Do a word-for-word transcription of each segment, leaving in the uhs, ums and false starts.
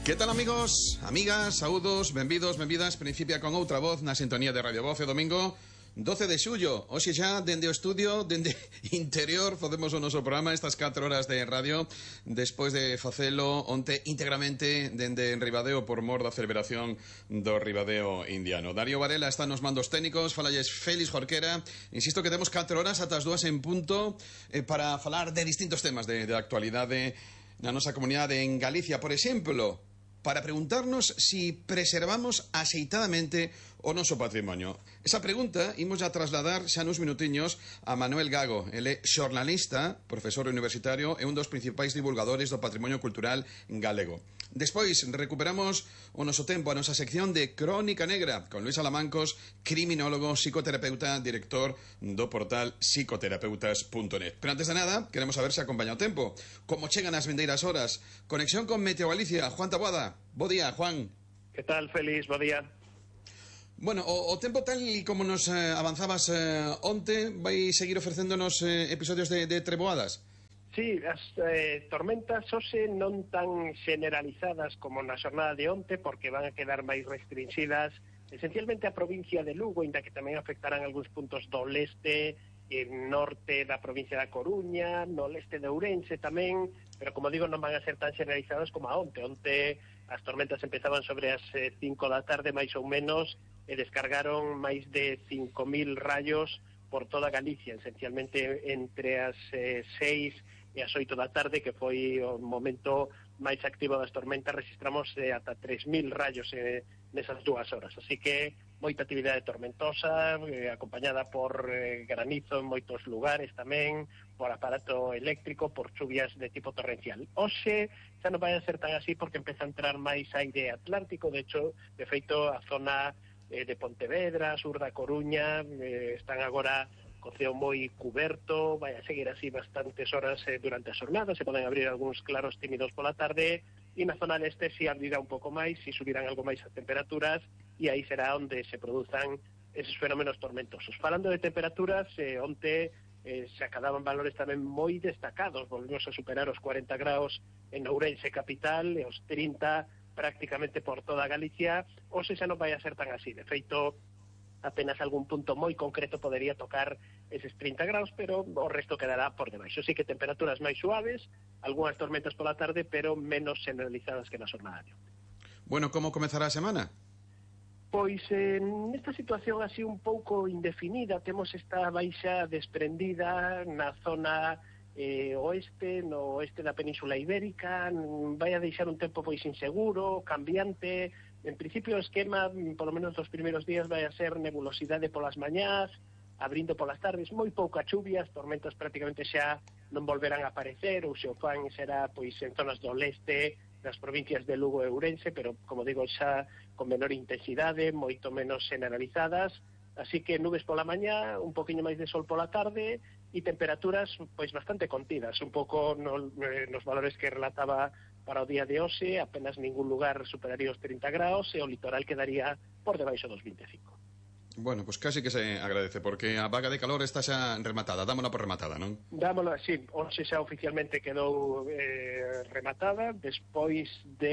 Que tal, amigos, amigas, saúdos, benvidos, benvidas. Principia con outra voz na sintonía de Radio Voz. E domingo doce de xullo, hoxe xa dende o estudio, dende interior, facemos o noso programa estas catro horas de radio, despois de facelo onte íntegramente dende Ribadeo por mor da celebración do Ribadeo indiano. Darío Varela está nos mandos técnicos, falalles Félix Jorquera. Insisto que temos catro horas ata as dúas en punto eh, para falar de distintos temas de, de actualidade na nosa comunidade en Galicia, por exemplo, para preguntarnos si preservamos axeitadamente o noso patrimonio. Esa pregunta imos a trasladar xa nos minutiños a Manuel Gago. Ele é xornalista, profesor universitario e un dos principais divulgadores do patrimonio cultural galego. Despois recuperamos o noso tempo, a nosa sección de Crónica Negra con Luis Alamancos, criminólogo, psicoterapeuta, director do portal psicoterapeutas punto net. Pero antes de nada, queremos saber se acompaña o tempo. Como chegan as vindeiras horas? Conexión con Meteo Galicia. Juan Taboada. Bo día, Juan. Que tal, Félix? Bo día. Bueno, o, o tempo tal e como nos eh, avanzabas eh, onte, vai seguir ofrecéndonos eh, episodios de, de treboadas? Sí, as eh, tormentas hoxe non tan generalizadas como na xornada de onte, porque van a quedar máis restringidas esencialmente a provincia de Lugo, inda que tamén afectarán algúns puntos do leste e norte da provincia da Coruña, no leste de Ourense tamén, pero como digo, non van a ser tan generalizadas como a onte. Onte as tormentas empezaban sobre as eh, cinco da tarde, máis ou menos, e descargaron máis de cinco mil rayos por toda Galicia, esencialmente entre as eh, seis e as oito da tarde, que foi o momento máis activo das tormentas. Registramos eh, ata tres mil rayos eh, nesas dúas horas, así que moita actividade tormentosa, eh, acompañada por eh, granizo en moitos lugares tamén, por aparato eléctrico, por chuvias de tipo torrencial. Hoxe xa non vai a ser tan así porque empeza a entrar máis aire atlántico. De hecho, de feito, a zona eh, de Pontevedra, sur da Coruña, eh, están agora co ceo moi cuberto, vai a seguir así bastantes horas eh, durante a xornada, se poden abrir algúns claros tímidos pola tarde, e na zona leste si abrirá un pouco máis, si subirán algo máis as temperaturas, e aí será onde se produzan esos fenómenos tormentosos. Falando de temperaturas, eh, onte eh, se acadaban valores tamén moi destacados, volvemos a superar os cuarenta graus en Ourense capital, e os trinta prácticamente por toda Galicia. Hoxe xa non vai a ser tan así, de feito, apenas algún punto moi concreto podería tocar eses trinta graus, pero o resto quedará por debaixo. Sí que temperaturas máis suaves, algunhas tormentas pola tarde, pero menos generalizadas que na xornada de onte. Bueno, como comezará a semana? Pois en esta situación así un pouco indefinida, temos esta baixa desprendida na zona eh, oeste, no oeste da Península Ibérica, vai a deixar un tempo pois inseguro, cambiante. En principio o esquema, polo menos dos primeiros días, vai a ser nebulosidade polas mañás, abrindo polas tardes, moi pouca chuvia, as tormentas prácticamente xa non volverán a aparecer, ou se o fan será pois en zonas do leste, das provincias de Lugo e Ourense, pero, como digo, xa con menor intensidade, moito menos generalizadas, así que nubes pola mañá, un poquinho máis de sol pola tarde, e temperaturas pois bastante contidas, un pouco no, eh, nos valores que relataba para o día de hoxe, apenas ningún lugar superaría os trinta graus, e o litoral quedaría por debaixo dos vinte e cinco. Bueno, pois pues casi que se agradece, porque a vaga de calor está xa rematada, dámola por rematada, non? Dámola, sí, hoxe xa oficialmente quedou eh, rematada, despois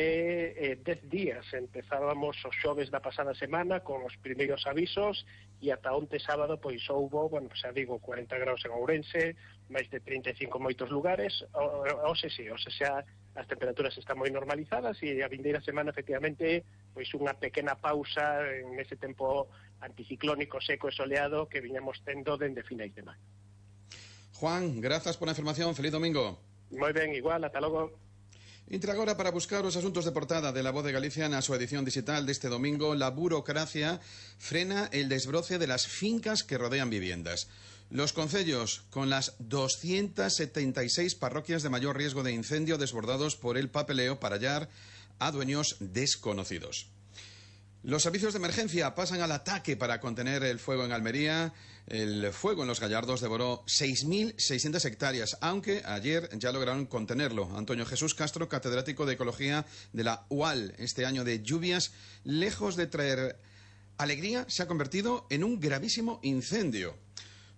de eh, dez días. Empezábamos os xoves da pasada semana con os primeiros avisos, e ata onte sábado pois houbo, bueno, xa digo, cuarenta graus en Ourense, máis de trinta e cinco en moitos lugares. O, hoxe sí, hoxe xa as temperaturas están moi normalizadas, e a vindeira semana, efectivamente, pois unha pequena pausa en ese tempo anticiclónico seco e soleado que viñamos tendo dende finais de maio. Juan, grazas por a información, feliz domingo. Moi ben, igual, ata logo. Entra agora para buscar os asuntos de portada de La Voz de Galicia na súa edición digital deste domingo. La burocracia frena el desbroce de las fincas que rodean viviendas. Los concellos, con las doscientas setenta y seis parroquias de mayor riesgo de incendio desbordados por el papeleo para hallar a dueños desconocidos. Los servicios de emergencia pasan al ataque para contener el fuego en Almería. El fuego en Los Gallardos devoró seis mil seiscientas hectáreas, aunque ayer ya lograron contenerlo. Antonio Jesús Castro, catedrático de Ecología de la U A L, este año de lluvias, lejos de traer alegría, se ha convertido en un gravísimo incendio.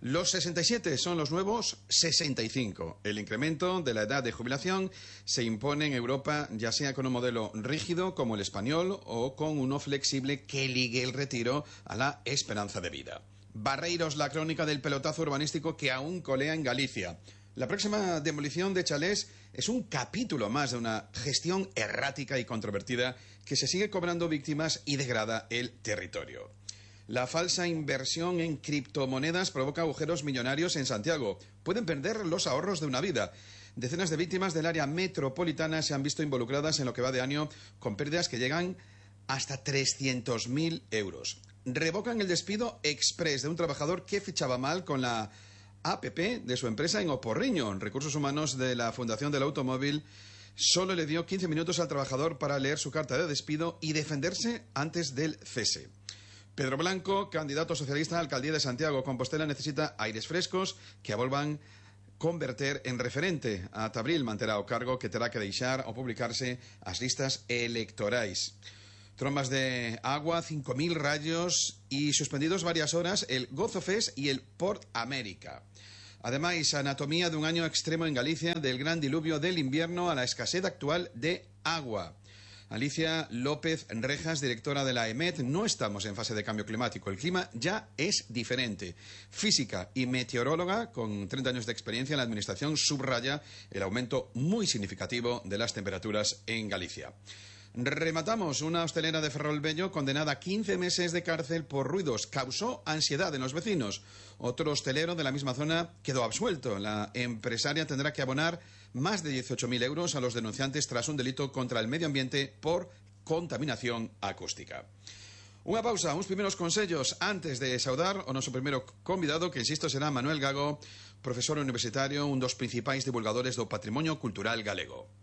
Los sesenta y siete son los nuevos sesenta y cinco. El incremento de la edad de jubilación se impone en Europa, ya sea con un modelo rígido como el español o con uno flexible que ligue el retiro a la esperanza de vida. Barreiros, la crónica del pelotazo urbanístico que aún colea en Galicia. La próxima demolición de chalés es un capítulo más de una gestión errática y controvertida que se sigue cobrando víctimas y degrada el territorio. La falsa inversión en criptomonedas provoca agujeros millonarios en Santiago. Pueden perder los ahorros de una vida. Decenas de víctimas del área metropolitana se han visto involucradas en lo que va de año con pérdidas que llegan hasta trescientos mil euros. Revocan el despido express de un trabajador que fichaba mal con la A P P de su empresa en Oporriño. Recursos Humanos de la Fundación del Automóvil solo le dio quince minutos al trabajador para leer su carta de despido y defenderse antes del cese. Pedro Blanco, candidato socialista a la alcaldía de Santiago Compostela, necesita aires frescos que a volvan converter en referente. Ata abril manterá o cargo que terá que deixar o publicarse as listas electorais. Trombas de agua, cinco mil rayos y suspendidos varias horas el Gozo Fest y el Port América. Ademais, anatomía dun año extremo en Galicia, del gran diluvio del invierno a la escasez actual de agua. Alicia López Rejas, directora de la E M E T, no estamos en fase de cambio climático, el clima ya es diferente. Física y meteoróloga, con treinta años de experiencia en la administración, subraya el aumento muy significativo de las temperaturas en Galicia. Rematamos, una hostelera de Ferrolbello condenada a quince meses de cárcel por ruidos. Causó ansiedad en los vecinos. Otro hostelero de la misma zona quedó absuelto. La empresaria tendrá que abonar más de dieciocho mil euros a los denunciantes tras un delito contra el medio ambiente por contaminación acústica. Unha pausa, uns primeiros consellos antes de saudar o noso primeiro convidado, que insisto será Manuel Gago, profesor universitario, un dos principais divulgadores do patrimonio cultural galego.